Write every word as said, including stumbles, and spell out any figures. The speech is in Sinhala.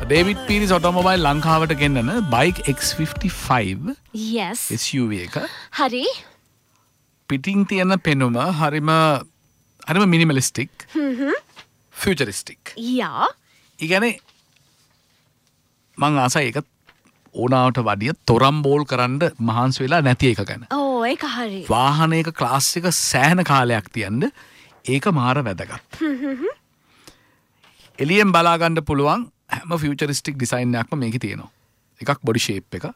ඩේවිඩ් පීරිස් ඔටෝමොබයිල් ලංකාවට ගෙන්නන bike X fifty five yes S you වී එක. හරි. පිටින් තියෙන පෙනුම හරිම හරිම මිනිමලිස්ටික්. හ්ම් ෆියුචරිස්ටික්. යා. ඒ කියන්නේ මං ආසයි ඒක ඕනාවට වඩිය තොරම් බෝල් කරන්න මහන්සි වෙලා නැති එක ගැන. ඕ ඒක හරි. වාහනයක ක්ලාස් එක සෑහෙන කාලයක් තියන්න ඒක මාර වැදගත්. එළියෙන් බලා ගන්න පුළුවන් හැම ෆියුචරිස්ටික් ඩිසයින් එකක්ම මේකේ තියෙනවා. එකක් බොඩි ෂේප් එක.